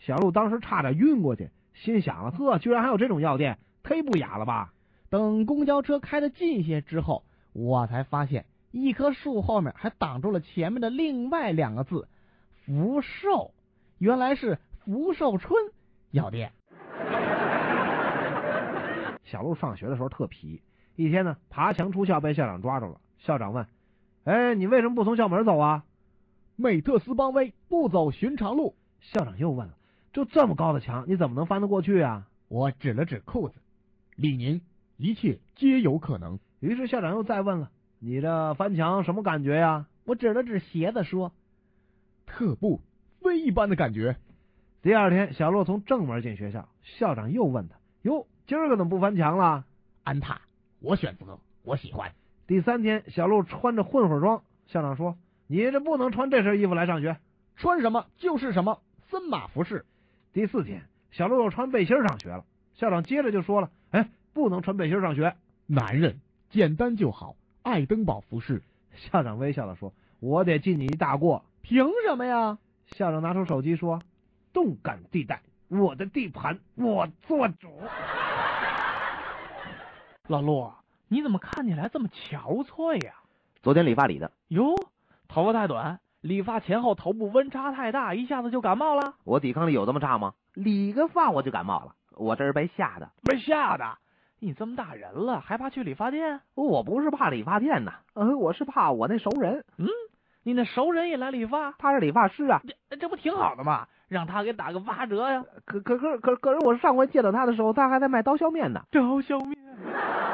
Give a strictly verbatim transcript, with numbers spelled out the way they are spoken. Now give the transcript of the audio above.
小陆当时差点晕过去，心想了，呵，居然还有这种药店，忒不雅了吧。 等公交车开得近些之后，我才发现一棵树后面还挡住了前面的另外两个字福寿，原来是福寿春药店。 小陆上学的时候特皮，一天呢爬墙出校被校长抓住了。校长问，哎，你为什么不从校门走啊？ 美特斯邦威不走寻常路。 校长又问了，就这么高的墙你怎么能翻得过去啊？ 我指了指裤子，李宁，一切皆有可能。 于是校长又再问了，你这翻墙什么感觉呀？ 我指了指鞋子说，特步，非一般的感觉。 第二天小陆从正门进学校，校长又问他，哟，今儿个怎么不翻墙了？ 安踏，我选择，我喜欢。 第三天小陆穿着混混装，校长说，你这不能穿这身衣服来上学， 穿什么就是什么，森马服饰。 第四天小陆又穿背心上学了，校长接着就说了，哎，不能穿背心上学， 男人简单就好，爱登堡服饰。 校长微笑地说，我得记你一大过。 凭什么呀？ 校长拿出手机说，动感地带，我的地盘，我做主。 老陆，你怎么看起来这么憔悴呀？ 昨天理发理的。 哟，头发太短，理发前后头部温差太大，一下子就感冒了。 我抵抗力有这么差吗？理个发我就感冒了，我这是被吓的。 被吓的？你这么大人了，还怕去理发店？ 我不是怕理发店呐，呃，我是怕我那熟人。 嗯，你那熟人也来理发？ 他是理发师啊。 这这不挺好的吗？让他给打个八折呀。 可可可可可是我上回见到他的时候，他还在卖刀削面呢。 刀削面。